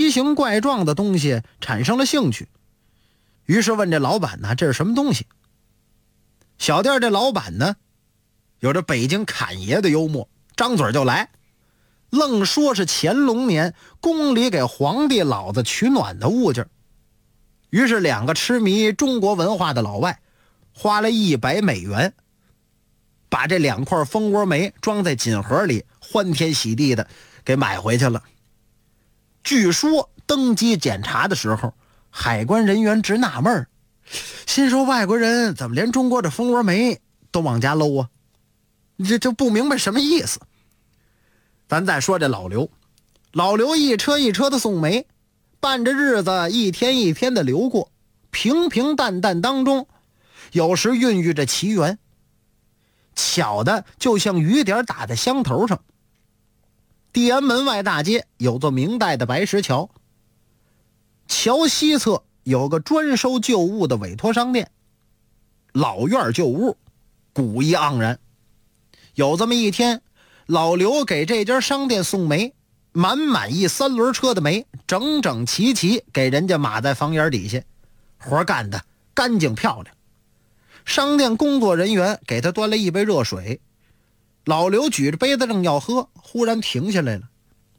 奇形怪状的东西产生了兴趣，于是问这老板呢，这是什么东西？小店这老板呢，有着北京侃爷的幽默，张嘴就来，愣说是乾隆年宫里给皇帝老子取暖的物件。于是两个痴迷中国文化的老外花了$100，把这2块蜂窝煤装在锦盒里，欢天喜地的给买回去了。据说登机检查的时候，海关人员直纳闷，心说外国人怎么连中国的蜂窝煤都往家搂啊？这不明白什么意思。咱再说这老刘一车一车的送煤，伴着日子一天一天的流过，平平淡淡当中，有时孕育着奇缘，巧的就像雨点打在香头上。地安门外大街有座明代的白石桥，桥西侧有个专收旧物的委托商店，老院旧物，古意盎然。有这么一天，老刘给这家商店送煤，满满一3轮车的煤，整整齐齐给人家码在房檐底下，活干的干净漂亮。商店工作人员给他端了一杯热水，老刘举着杯子正要喝，忽然停下来了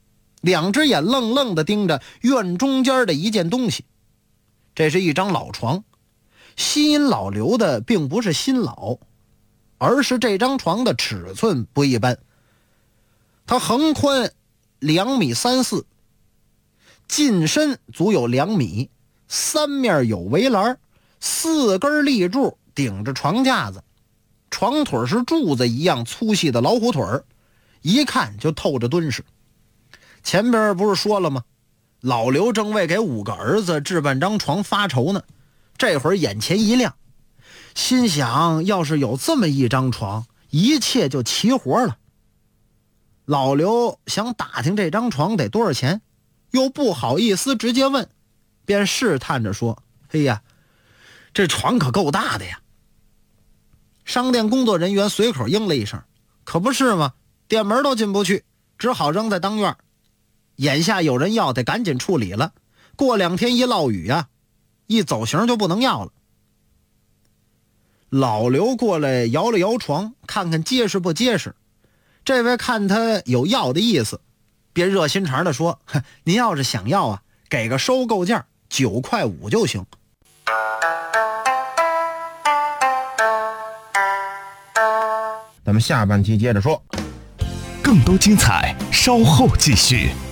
，2只眼愣愣地盯着院中间的一件东西。这是一张老床，吸引老刘的并不是新老，而是这张床的尺寸不一般。它横宽2.34米，进深足有2米，3面有围栏，4根立柱顶着床架子，床腿是柱子一样粗细的老虎腿，一看就透着敦实。前边不是说了吗？老刘正为给5个儿子置办张床发愁呢，这会儿眼前一亮，心想要是有这么一张床，一切就齐活了。老刘想打听这张床得多少钱，又不好意思直接问，便试探着说：嘿呀，这床可够大的呀。商店工作人员随口应了一声，可不是吗？店门都进不去，只好扔在当院。眼下有人要，得赶紧处理了，过2天一落雨啊，一走形就不能要了。老刘过来摇了摇床，看看结实不结实。这位看他有要的意思，便热心肠的说：您要是想要啊，给个收购价9.5块就行。 咱们下半期接着说， 更多精彩稍后继续。